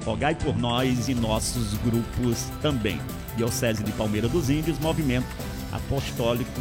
Rogai por nós e nossos grupos também. Diocese de Palmeira dos Índios, Movimento Apostólico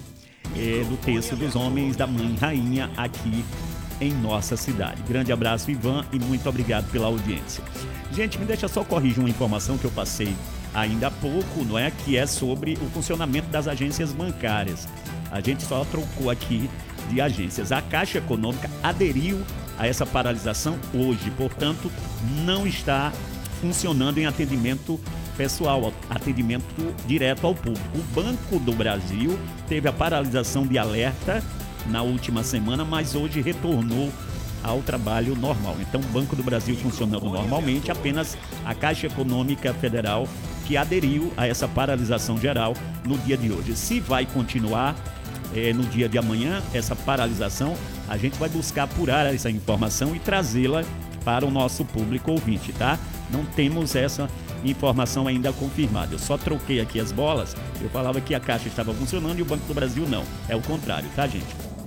do Terço dos Homens da Mãe Rainha, aqui em nossa cidade. Grande abraço, Ivan, e muito obrigado pela audiência. Gente, me deixa só corrigir uma informação que eu passei ainda há pouco, não é? Que é sobre o funcionamento das agências bancárias. A gente só trocou aqui de agências. A Caixa Econômica aderiu a essa paralisação hoje, portanto, não está funcionando em atendimento pessoal, atendimento direto ao público. O Banco do Brasil teve a paralisação de alerta na última semana, mas hoje retornou ao trabalho normal. Então, o Banco do Brasil funcionando normalmente, apenas a Caixa Econômica Federal que aderiu a essa paralisação geral no dia de hoje. Se vai continuar no dia de amanhã, essa paralisação, a gente vai buscar apurar essa informação e trazê-la para o nosso público ouvinte, tá? Não temos essa informação ainda confirmada. Eu só troquei aqui as bolas. Eu falava que a Caixa estava funcionando e o Banco do Brasil não. É o contrário, tá, gente?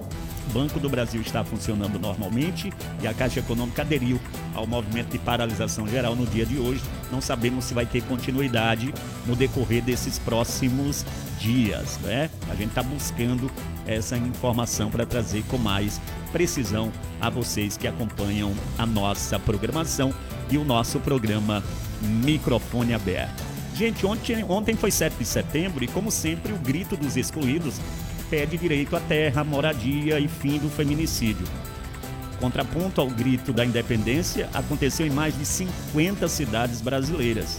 O Banco do Brasil está funcionando normalmente e a Caixa Econômica aderiu ao movimento de paralisação geral no dia de hoje. Não sabemos se vai ter continuidade no decorrer desses próximos dias, né? A gente está buscando essa informação para trazer com mais precisão a vocês que acompanham a nossa programação e o nosso programa Microfone Aberto. Gente, ontem foi 7 de setembro e, como sempre, o grito dos excluídos pede direito à terra, moradia e fim do feminicídio. Contraponto ao grito da independência aconteceu em mais de 50 cidades brasileiras.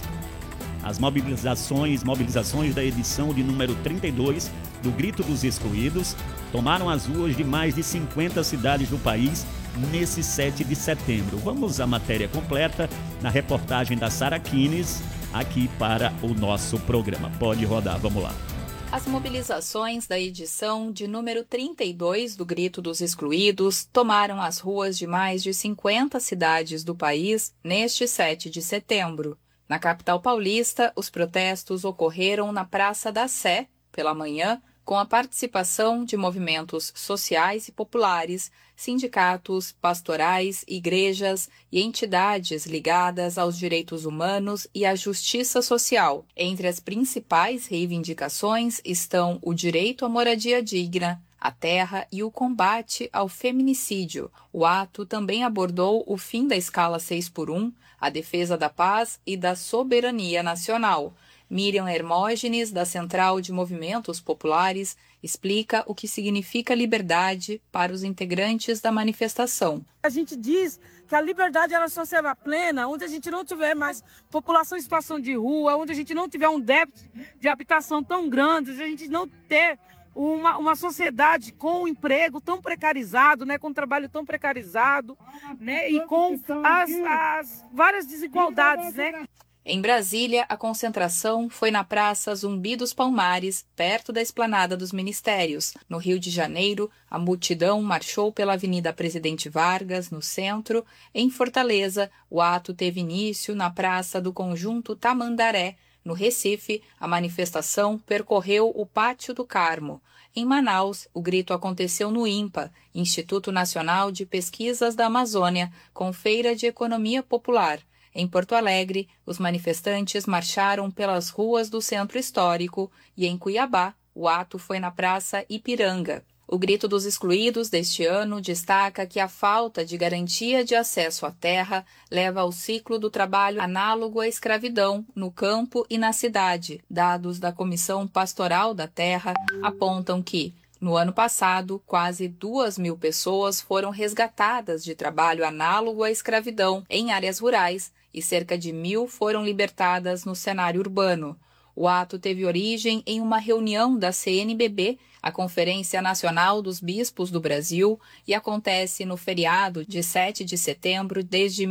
As mobilizações da edição de número 32 do Grito dos Excluídos tomaram as ruas de mais de 50 cidades do país nesse 7 de setembro. Vamos à matéria completa na reportagem da Sara Kines, aqui para o nosso programa. Pode rodar, vamos lá. As mobilizações da edição de número 32 do Grito dos Excluídos tomaram as ruas de mais de 50 cidades do país neste 7 de setembro. Na capital paulista, os protestos ocorreram na Praça da Sé, pela manhã, com a participação de movimentos sociais e populares, sindicatos, pastorais, igrejas e entidades ligadas aos direitos humanos e à justiça social. Entre as principais reivindicações estão o direito à moradia digna, a terra e o combate ao feminicídio. O ato também abordou o fim da escala 6x1, a defesa da paz e da soberania nacional. Miriam Hermógenes, da Central de Movimentos Populares, explica o que significa liberdade para os integrantes da manifestação. A gente diz que a liberdade ela só será plena onde a gente não tiver mais população em situação de rua, onde a gente não tiver um déficit de habitação tão grande, onde a gente não ter uma sociedade com um emprego tão precarizado, né, com um trabalho tão precarizado, né, e com as várias desigualdades, né? Em Brasília, a concentração foi na Praça Zumbi dos Palmares, perto da Esplanada dos Ministérios. No Rio de Janeiro, a multidão marchou pela Avenida Presidente Vargas, no centro. Em Fortaleza, o ato teve início na Praça do Conjunto Tamandaré. No Recife, a manifestação percorreu o Pátio do Carmo. Em Manaus, o grito aconteceu no INPA, Instituto Nacional de Pesquisas da Amazônia, com Feira de Economia Popular. Em Porto Alegre, os manifestantes marcharam pelas ruas do Centro Histórico e, em Cuiabá, o ato foi na Praça Ipiranga. O Grito dos Excluídos deste ano destaca que a falta de garantia de acesso à terra leva ao ciclo do trabalho análogo à escravidão no campo e na cidade. Dados da Comissão Pastoral da Terra apontam que, no ano passado, quase 2.000 pessoas foram resgatadas de trabalho análogo à escravidão em áreas rurais e cerca de 1.000 foram libertadas no cenário urbano. O ato teve origem em uma reunião da CNBB, a Conferência Nacional dos Bispos do Brasil, e acontece no feriado de 7 de setembro desde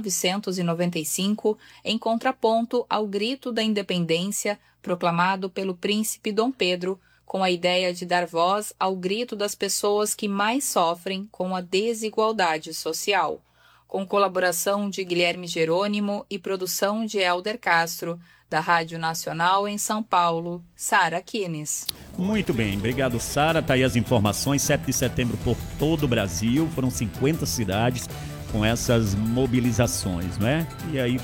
1995, em contraponto ao Grito da Independência proclamado pelo príncipe Dom Pedro, com a ideia de dar voz ao grito das pessoas que mais sofrem com a desigualdade social. Com colaboração de Guilherme Jerônimo e produção de Helder Castro, da Rádio Nacional em São Paulo, Sara Kines. Muito bem, obrigado, Sara. Tá aí as informações, 7 de setembro por todo o Brasil, foram 50 cidades com essas mobilizações, não é? E aí